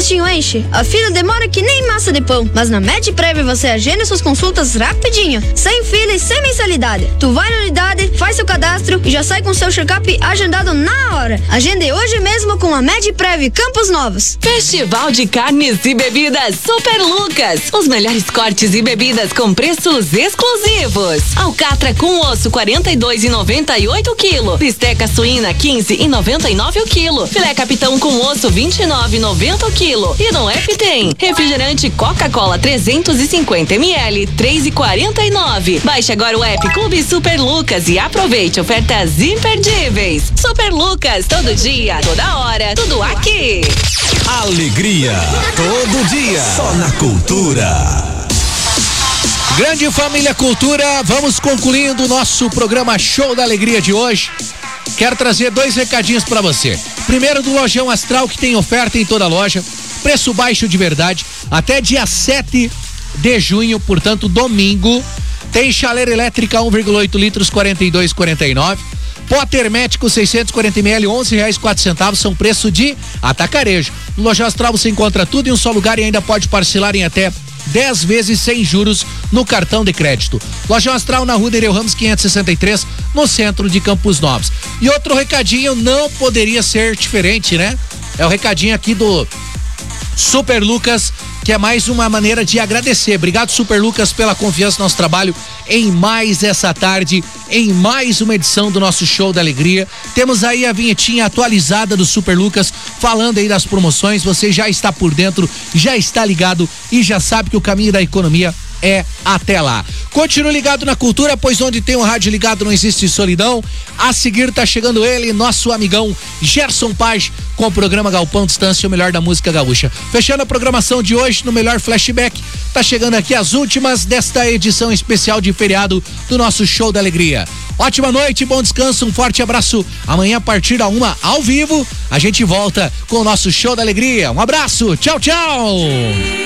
postinho enche, a fila demora que nem massa de pão. Mas na MedPrev você agenda suas consultas rapidinho, sem fila e sem mensalidade. Tu vai na unidade, faz seu cadastro e já sai com seu check-up agendado na hora. Agende hoje mesmo com a MedPrev Campos Novos. Festival de Carnes e Bebidas Super Lucas. Os melhores cortes e bebidas com preços exclusivos. Alcatra com osso 42,98 o quilo. Bisteca suína 15,99 o quilo. Filé capitão com osso 29,90 o quilo. E no app tem refrigerante Coca-Cola 350 ml 3,49. Baixe agora o app Clube Super Lucas e aproveite ofertas imperdíveis. Super Lucas, todo dia, toda hora, tudo aqui. Alegria, todo dia, só na Cultura. Grande família Cultura, vamos concluindo o nosso programa Show da Alegria de hoje. Quero trazer 2 recadinhos para você. Primeiro, do Lojão Astral, que tem oferta em toda a loja, preço baixo de verdade, até dia 7 de junho, portanto domingo. Tem chaleira elétrica 1,8 litros 42,49. Pote hermético 640 ml, R$11,04, são preço de atacarejo. No Lojão Astral você encontra tudo em um só lugar e ainda pode parcelar em até 10 vezes sem juros no cartão de crédito. Lojão Astral na Rua Nereu Ramos 563, no centro de Campos Novos. E outro recadinho, não poderia ser diferente, né? É o recadinho aqui do Super Lucas, que é mais uma maneira de agradecer. Obrigado, Super Lucas, pela confiança no nosso trabalho em mais essa tarde, em mais uma edição do nosso Show da Alegria. Temos aí a vinhetinha atualizada do Super Lucas, falando aí das promoções. Você já está por dentro, já está ligado e já sabe que o caminho da economia é até lá. Continue ligado na Cultura, pois onde tem um rádio ligado não existe solidão. A seguir tá chegando ele, nosso amigão Gerson Page, com o programa Galpão Distância, o melhor da música gaúcha. Fechando a programação de hoje no melhor flashback, tá chegando aqui as últimas desta edição especial de feriado do nosso Show da Alegria. Ótima noite, bom descanso, um forte abraço. Amanhã a partir da 1h, ao vivo, a gente volta com o nosso Show da Alegria. Um abraço, tchau, tchau!